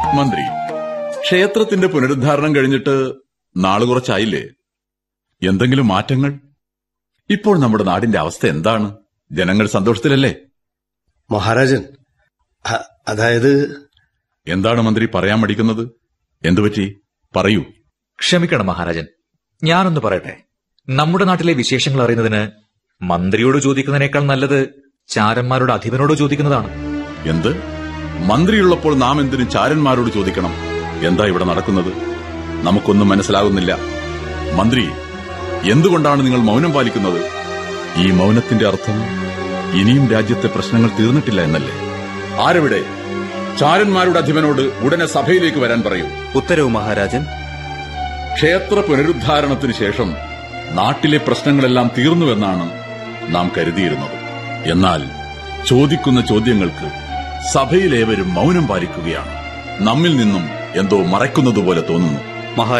മന്ത്രി, ക്ഷേത്രത്തിന്റെ പുനരുദ്ധാരണം കഴിഞ്ഞിട്ട് നാള് കുറച്ചായില്ലേ? എന്തെങ്കിലും മാറ്റങ്ങൾ? ഇപ്പോൾ നമ്മുടെ നാടിന്റെ അവസ്ഥ എന്താണ്? ജനങ്ങൾ സന്തോഷത്തിലല്ലേ? മഹാരാജൻ, അതായത്... എന്താണ് മന്ത്രി പറയാൻ മടിക്കുന്നത്? എന്തുപറ്റി? പറയൂ. ക്ഷമിക്കണം മഹാരാജൻ, ഞാനൊന്ന് പറയട്ടെ. നമ്മുടെ നാട്ടിലെ വിശേഷങ്ങൾ അറിയുന്നതിന് മന്ത്രിയോട് ചോദിക്കുന്നതിനേക്കാൾ നല്ലത് ചാരന്മാരുടെ അധിപനോട് ചോദിക്കുന്നതാണ്. എന്ത്? മന്ത്രിയുള്ളപ്പോൾ നാം എന്തിനു ചാരന്മാരോട് ചോദിക്കണം? എന്താ ഇവിടെ നടക്കുന്നത്? നമുക്കൊന്നും മനസ്സിലാകുന്നില്ല. മന്ത്രി, എന്തുകൊണ്ടാണ് നിങ്ങൾ മൗനം പാലിക്കുന്നത്? ഈ മൗനത്തിന്റെ അർത്ഥം ഇനിയും രാജ്യത്തെ പ്രശ്നങ്ങൾ തീർന്നിട്ടില്ല എന്നല്ലേ? ആരെവിടെ? ചാരന്മാരുടെ അധിപനോട് ഉടനെ സഭയിലേക്ക് വരാൻ പറയൂ. ഉത്തരവ് മഹാരാജൻ. ക്ഷേത്ര പുനരുദ്ധാരണത്തിന് ശേഷം നാട്ടിലെ പ്രശ്നങ്ങളെല്ലാം തീർന്നുവെന്നാണ് നാം കരുതിയിരുന്നത്. എന്നാൽ ചോദിക്കുന്ന ചോദ്യങ്ങൾക്ക് സഭയിലേവരും മൗനം പാലിക്കുകയാണ്. നമ്മിൽ നിന്നും എന്തോ മറയ്ക്കുന്നതുപോലെ തോന്നുന്നു.